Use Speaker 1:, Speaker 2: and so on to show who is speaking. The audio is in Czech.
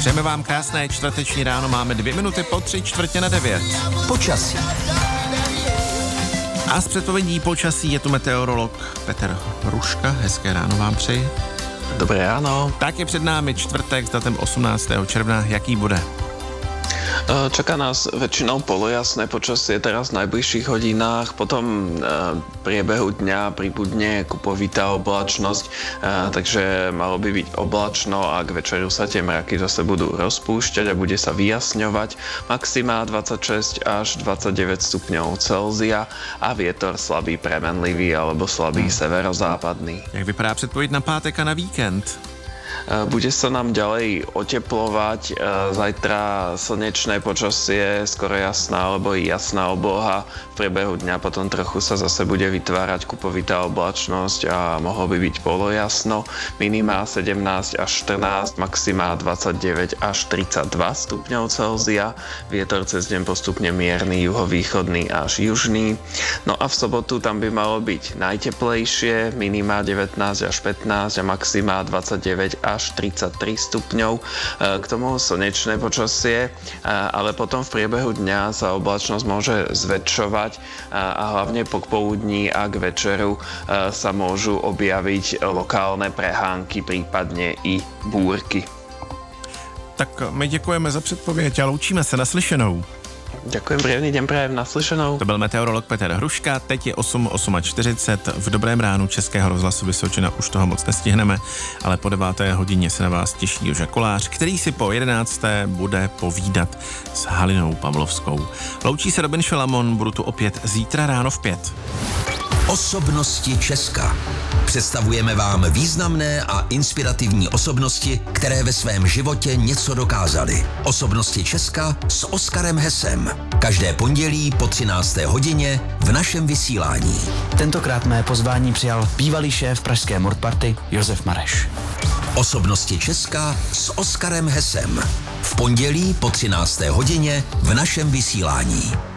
Speaker 1: Přejeme vám krásné čtvrteční ráno, máme 2 minuty po 8:45.
Speaker 2: Počasí.
Speaker 1: A z předpovědí počasí je tu meteorolog Petr Hruška. Hezké ráno vám přeji.
Speaker 3: Dobré ráno.
Speaker 1: Tak je před námi čtvrtek s datem 18. června. Jaký bude?
Speaker 3: Čaká nás väčšinou polojasné počasie teraz v najbližších hodinách, potom v priebehu dňa pribudne kupovitá oblačnosť, takže malo by byť oblačno a k večeru sa tie mraky zase budú rozpúšťať a bude sa vyjasňovať. Maxima 26 až 29 stupňov Celzia a vietor slabý premenlivý alebo slabý severozápadný.
Speaker 1: Jak vypadá předpověď na pátek a na víkend?
Speaker 3: Bude sa nám ďalej oteplovať, zajtra slnečné počasie, skoro jasná alebo i jasná obloha. V priebehu dňa potom trochu sa zase bude vytvárať kupovitá oblačnosť a mohlo by byť polojasno. Minima 17 až 14, maxima 29 až 32 stupňov Celzia. Vietor cez deň postupne mierny, juhovýchodný až južný. No a v sobotu tam by malo byť najteplejšie, minima 19 až 15 a maxima 29 až 33 stupňov. K tomu slnečné počasie, ale potom v priebehu dňa sa oblačnosť môže zväčšovať a hlavne po poludní a k večeru sa môžu objaviť lokálne prehánky, prípadne i búrky.
Speaker 1: Tak my děkujeme za předpověď a loučíme se, naslyšenou.
Speaker 3: Ďakujem, príjemný deň prajem, naslyšenou.
Speaker 1: To byl meteorolog Petr Hruška, teď je 8:40 v Dobrém ránu Českého rozhlasu Vysočina, už toho moc nestihneme, ale po 9. hodině se na vás těší Joža Kolář, který si po 11. bude povídat s Halinou Pavlovskou. Loučí se Robin Šelamon, budu tu opět zítra ráno v 5.
Speaker 2: Osobnosti Česka. Představujeme vám významné a inspirativní osobnosti, které ve svém životě něco dokázaly. Osobnosti Česka s Oskarem Hesem. Každé pondělí po 13. hodině v našem vysílání.
Speaker 4: Tentokrát mé pozvání přijal bývalý šéf pražské Mordparty Josef Mareš.
Speaker 2: Osobnosti Česka s Oskarem Hesem. V pondělí po 13. hodině v našem vysílání.